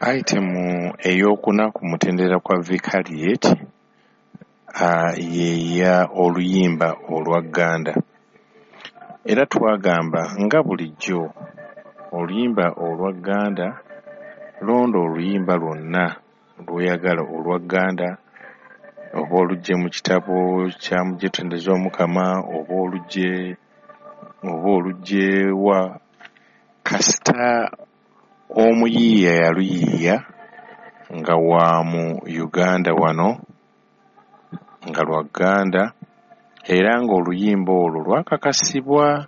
Item eyokuna ku mutendera kwa Vicariate yeya oluyimba olwa Gganda. Era twagamba nga bulijjo oluyimba olwa Gganda, londa oluyimba lwonna lw'oyagala olwa Gganda, oba olugye mu kitabo kya Mujetendezi Omukama, oba olugye wa kasita omuyiiya yaluyiiya nga wa mu Uganda wano nga lwa Gganda, era ng'oluyimba olwo lwakakasibwa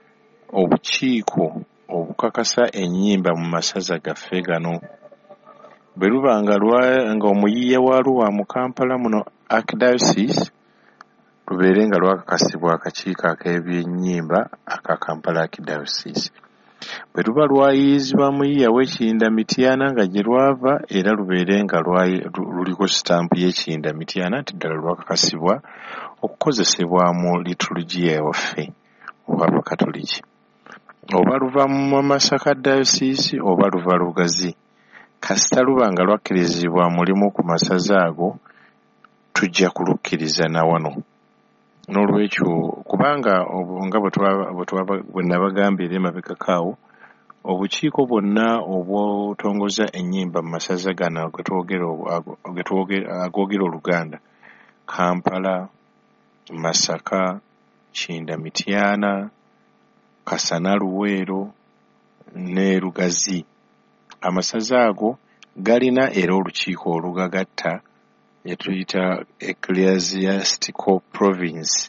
obukiiko obukakasa ennyimba mu masaza gaffe gano. Bwe luba nga omuyiiya waalwo wa mu Kampala muno Archdiocese, lubeere nga lwakakasibwa akakiiko ak'ebyennyimba aka Kampala Archdiocese. Bwe luba lwayiiyizibwa muyiiya w'Ekirinda Mityana nga gye lwava, era lubeere nga luliko sitampu y'Ekirinda Mityana nti ddala lwakakasibwa okukozesebwa mu liturgia waffe oba Abakatoliki. Oba luva mu Masaka Diocese oba luva Lugazi, kasita luba nga lwakkirizibwa mulimu ku masaza ago, tujja kulukkiriza na wano. N'olwekyo kubanga nga bwe nabagambira emabegakaawo, obukiiko bwonna obwotongoza ennyimba mu masaza gano agoogera Oluganda, Kampala, Masaka, Kirinda Mityana, Kasana Luweero ne Lugazi, amasaza ago galina era olukiiko olugagatta etuyita Ecclesiastical Province,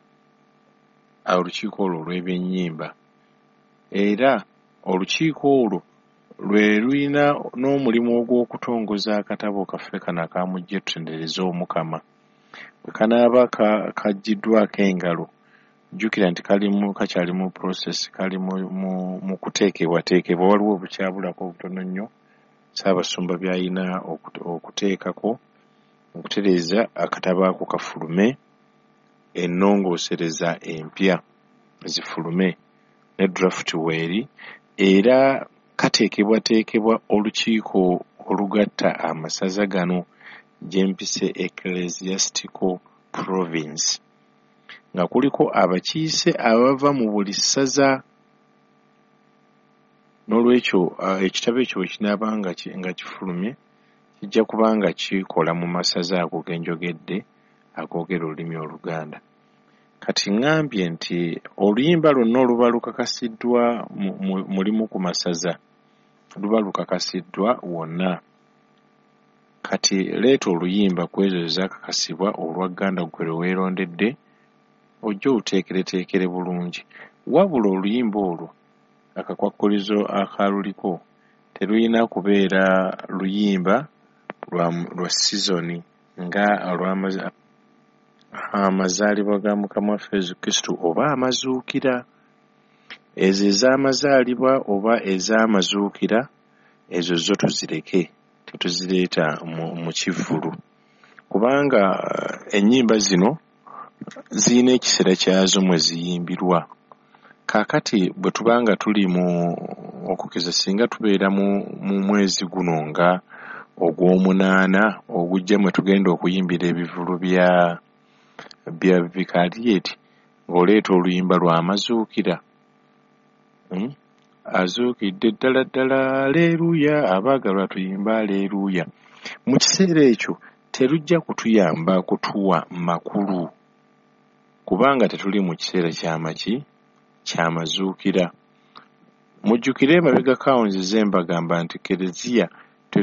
olukiiko olwo olw'ebyennyimba. Era olukiiko olwo lwe lulina n'omulimu ogw'okutongoza akatabo kaffe kano aka Mujetendezi Omukama. Bwe kanaaba kaggiddwako engalo, jjukira nti kakyali mu process, kali mu kuteekebwateekebwa, waliwo obukyabulako obutono nnyo Ssaabasumba by'alina okuteekako, okutereeza akatabo ako kafulume, ennongoosereza empya zifulume ne draft weeri, era kateekebwateekebwa olukiiko olugatta amasaza gano gy'empise Ecclesiastical Province, nga kuliko abakiise abava mu buli ssaza. N'olwekyo ekitabo ekyo bwe kinaaba nga kifulumye, kijja kuba nga kikola mu masaza ago ge njogedde agoogera olulimi Oluganda. Kati ŋŋambye nti oluyimba lwonna oluba lukakasiddwa mulimu ku masaza, luba lukakasiddwa wonna. Kati leeta oluyimba ku ezo ezaakakasibwa olwa Gganda gwe lwe weerondedde, ojje oluteekereteekere bulungi. Wabula oluyimba olwo akakwakkulizo akaluliko terulina kubeera luyimba lwa sizoni nga amazaalibwa ga Mukama waffe Yezu Kristo oba amazuukira. Ezo ez'amazaalibwa oba ez'amazuukira, ezo zo tuzireke, tetuzireeta mu kivvulu, kubanga ennyimba zino ziyina ekiseera kyazo mwe ziyimbirwa. Kaakati bwe tubanga tuli mu okukeza, singa tubeera mu mwezi guno nga ogw'omunaana ogujja mwe tugenda okuyimbira ebivvulu bya Vicariate, ng'oleeta oluyimba lw'amazuukira, azuukidde ddala ddala, aleeruuya, abaagalwa tuyimba aleeruuya. Mu kiseera ekyo terujja kutuyamba kutuwa makulu, kubanga tetuli mu kiseera ky'amazuukira. Mujjukire emabegakaawo nzize mbagamba nti Kereziya